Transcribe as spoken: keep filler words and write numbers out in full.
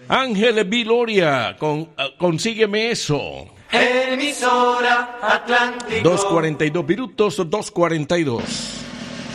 Ángel Viloria, con, uh, consígueme eso. Emisora Atlántico. dos cuarenta y dos minutos, dos cuarenta y dos.